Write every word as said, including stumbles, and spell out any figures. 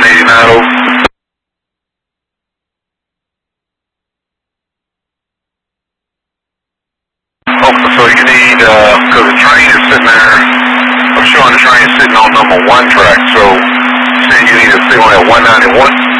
nine eighty-nine over. Oh, so you need, uh, because the train is sitting there, I'm showing the train sitting on number one track, so saying you need a signal at one ninety-one.